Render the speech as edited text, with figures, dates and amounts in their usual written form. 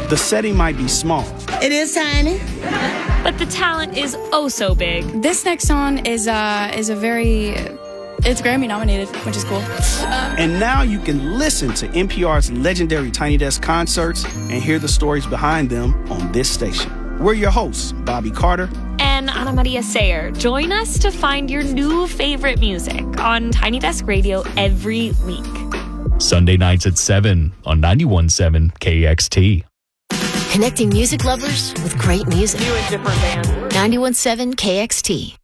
The setting might be small. It is tiny. But the talent is oh so big. This next song is it's Grammy nominated, which is cool. And now you can listen to NPR's legendary Tiny Desk concerts and hear the stories behind them on this station. We're your hosts, Bobby Carter and Ana Maria Sayer. Join us to find your new favorite music on Tiny Desk Radio every week. Sunday nights at 7 on 91.7 KXT. Connecting music lovers with great music. New and different bands. 91.7 KXT.